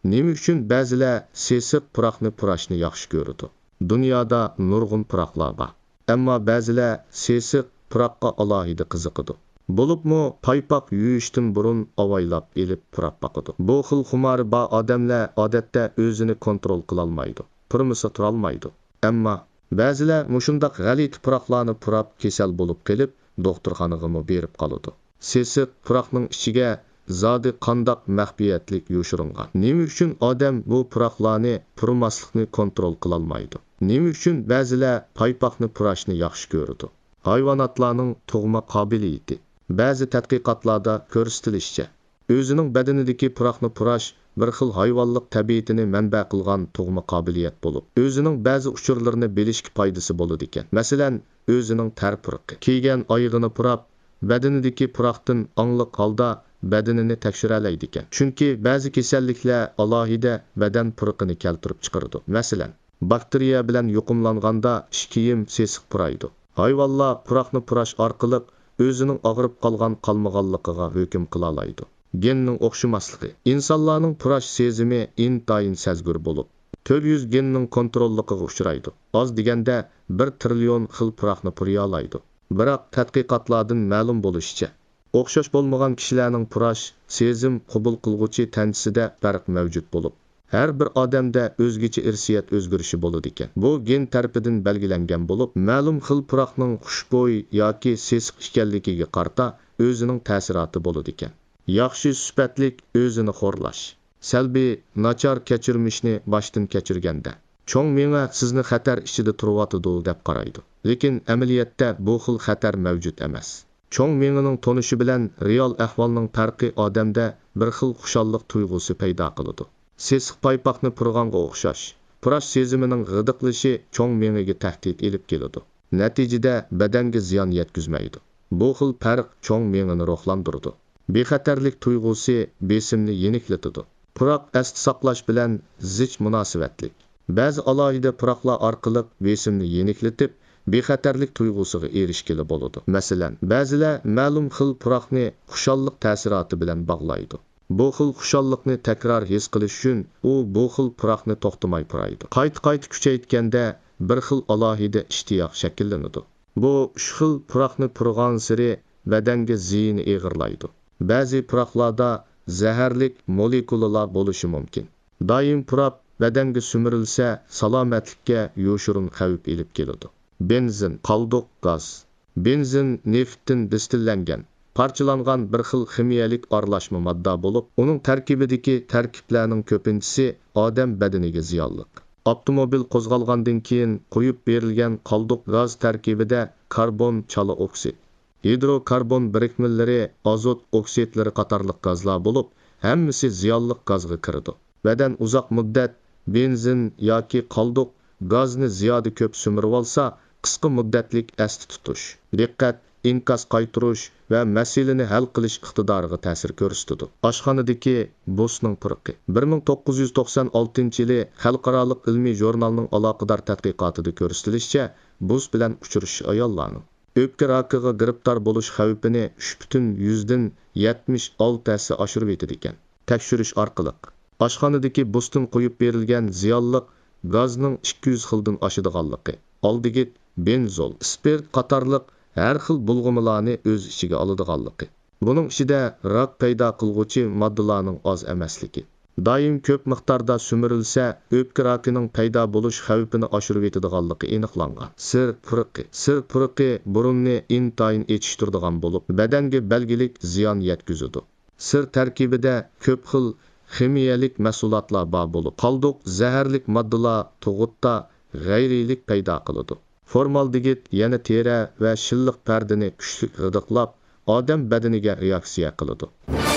Nima uchun ba'zilar sesiq puroqni purashni yaxshi ko'radi? Dunyoda nurg'un puroqlar bor. Ammo ba'zilar sesiq puroqqa alohida qiziqadi. Bo'libmi paypoq yuyishdan burun avaylab elib purab boqadi. Bu xil xumori bor odamlar odatda o'zini kontrol qila olmaydi. Purmasa tura olmaydi. Ammo ba'zilar mushundaq g'alati puroqlarni purab kasal bo'lib kelib, doktorxonaga berib qoladi. Sesiq puroqning ichiga zodi qandoq maxfiyatlik yoshiringan. Nima uchun odam bu puroqlarni purmaslikni kontrol qila olmaydi? Nima uchun ba'zilar paypoqni purashni yaxshi ko'radi? Hayvonotlarning tug'ma qobiliyati. Ba'zi tadqiqotlarda ko'rsatilishicha, o'zining badanidagi puroqni purash bir xil hayvonlik tabiatini manba qilgan tug'ma qobiliyat bo'lib, o'zining ba'zi uchurlarini bilishga foydasi bo'ladi ekan. Masalan, o'zining tar puroqi, kiygan oyog'ini purab, badanidagi puroqdan ongli holda badanini tekshira oladi ekan. Chunki ba'zi kasalliklar alohida badan puroqini keltirib chiqaradi. Masalan, bakteriya bilan yuqumlanganda kiyim sesiq puraydi. Hayvonlar puroqni purash orqali o'zining og'rib qolgan qolmaganligiga hukm qila oladi. Genning o'xshamasligi. Insonlarning purash sezimi intayin sezgur bo'lib, 400 genning kontrolligiga uchraydi. Oz deganda 1 trillion xil puroqni puriya oladi. Biroq tadqiqotlardan ma'lum bo'lishicha, o'xshash bo'lmagan kishilarning purash sezim qabul qilguvchi tansida farq mavjud bo'lib, har bir odamda o'zgacha irsiyat o'zgarishi bo'ladi ekan. Bu gen tarafidan belgilangan bo'lib, ma'lum xil puroqning xushbo'y yoki sesiq ekanligiga qarata o'zining ta'siroti bo'ladi ekan. Yaxshi sifatlik o'zini xo'rlash. Salbiy, nachar kechirmishni boshdan kechirganda, cho'ng miya sizni xatar ichida turyotidi deb qaraydi. Lekin amaliyotda bu xil xatar mavjud emas. Cho'ng miyaning tonishi bilan real ahvolning farqi odamda bir xil xushallik tuyg'usi paydo qiladi. Sesiq paypoqni purganga o'xshash. Purash sezimining g'idiqlishi cho'ng miyaga tahdid elib keladi. Natijada badanga ziyon yetkazmaydi. Bu xil farq cho'ng miyani ruhlantiradi. Bexatarlik tuyg'usi besimni yeniklatadi. Puroq asti saqlash bilan zich munosabatlik. Ba'zi alohida puroqlar orqali besimni yeniklatib, bexatarlik tuyg'usiga erishgili bo'ladi. Masalan, ba'zilar ma'lum xil puroqni xushallik ta'siroti bilan bog'laydi. Bu xil xushallikni takror his qilish uchun u bu xil puroqni to'xtamay puraydi. Qayta kuchaytganda bir xil alohida ishtiyoq shakllanadi. Bu shu xil puroqni purgan siri badanga ziyni eg'irlaydi. Ba'zi puroqlarda zaharlik molekulalar bo'lishi mumkin. Doim purab badanga sumirilsa, salomatlikka yoshirin xavf elib keladi. Benzin, qalduq gaz. Benzin neftdan distillangan, parchalangan bir xil ximiyalik aralashma modda bo'lib, uning tarkibidagi tarkiblarning ko'pinchisi odam badaniga ziyonli. Avtomobil qo'zg'algandan keyin qo'yib berilgan qalduq gaz tarkibida karbon chala oksid, hidrokarbon birikmalari, azot oksidlari qatorliq gazlar bo'lib, hammasi ziyonli gazga kiradi. Badan uzoq muddat benzin yoki qalduq gazni ziyoda ko'p sumirib olsa, qisqa muddatlik asti tutish, diqqat, inkas qaytirish va masalani hal qilish iqtidoriga ta'sir ko'rsatadi. Oshxonadagi bo'sning puroqi. 1996-yili Xalqaro ilmiy jurnalning aloqador tadqiqotida ko'rsatilishicha, bo's bilan uchrashish ayollarning o'pka rakiga giribtor bo'lish xavfini 3,100 76 oshirib yetadi ekan. Tekshirish orqali oshxonadagi bo'stin qo'yib berilgan ziyonli gazning 200 xildan oshadiganligi, oldiga benzol, spirt qatorliq har xil bulg'umalarni o'z ichiga oladiganligi. Buning ichida rak paydo qilguvchi moddalarning oz emasligi. Doim ko'p miqdorda sumirilsa, o'pka rakining paydo bo'lish xavfini oshirib yetadiganligi aniqlangan. Sir puroqi burunni intayin etishtiradigan bo'lib, badanga belgilik ziyon yetkazadi. Sir tarkibida ko'p xil ximiyalik mahsulotlar bor bo'lib, qalduq zaharlik moddalar tug'utda g'ayrilik paydo qiladi. Formaldegid yana teri va shilliq pardani kuchli g'idiqlab, odam badaniga reaksiya qiladi.